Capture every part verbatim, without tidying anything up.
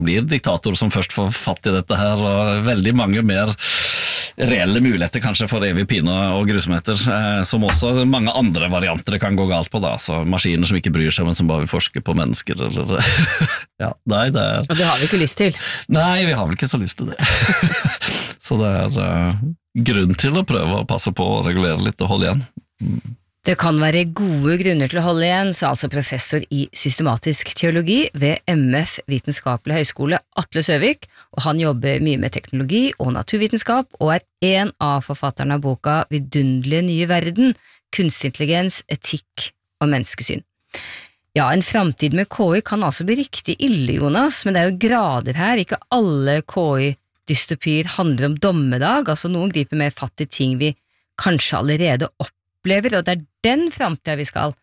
blir diktator som først får fatt i dette her, og veldig mange mer reelle muligheter kanskje for evig pine og grusomheter, eh, som også mange andre varianter kan gå galt på da, så maskiner som ikke bryr seg, men som bare vil forske på mennesker, eller ja, nei, det er... Og det har vi ikke lyst til. Nei, vi har vel ikke så lyst til det. Så det er uh, grunn til å prøve å passe på å regulere litt og holde igjen. Mm. Det kan være gode grunner til å holde igjen, sa altså professor i systematisk teologi ved M F Vitenskapelig Høgskole, Atle Søvik, og han jobber mye med teknologi og naturvitenskap, og er en av forfatterne av boka Vidunderlige nye verden, kunstig intelligens, etikk og menneskesyn. Ja, en fremtid med K I kan altså bli riktig ille, Jonas, men det er jo grader her, ikke alle K I-dystopier handler om dommedag, altså noen griper mer fatt i ting vi kanskje allerede opplever, opplever, og det er den fremtiden vi skal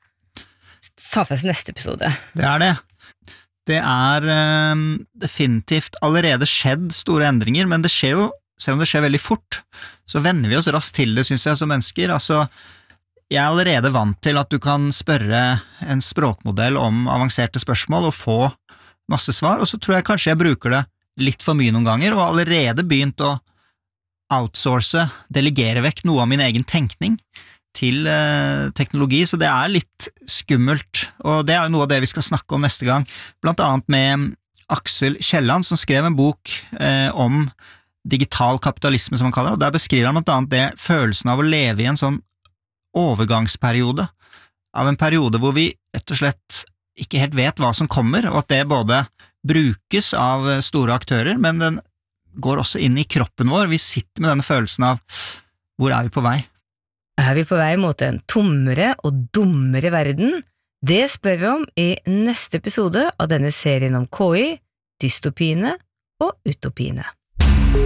ta for oss neste episode. Det er det. Det er eh, definitivt allerede skjedd store endringer, men det skjer jo, selv om det skjer veldig fort, så venner vi oss raskt til det, synes jeg, som mennesker. Altså, jeg er allerede vant til at du kan spørre en språkmodell om avanserte spørsmål og få masse svar, og så tror jeg kanskje jeg bruker det litt for mye noen ganger, og allerede begynt å outsource, delegere vekk noe av min egen tenkning til eh, teknologi, så det er litt skummelt, og det er jo noe av det vi skal snakke om neste gang, blant annet med Aksel Kielland, som skrev en bok eh, om digital kapitalisme, som han kaller det, og der beskriver han blant annet det følelsen av å leve i en sånn overgangsperiode, av en periode hvor vi rett og slett ikke helt vet hva som kommer, og at det både brukes av store aktører, men den går også inn i kroppen vår, vi sitter med denne følelsen av hvor er vi på vei? Er vi på vei mot en tommere og dummere verden? Det spør vi om i neste episode av denne serien om K I, dystopiene og utopiene.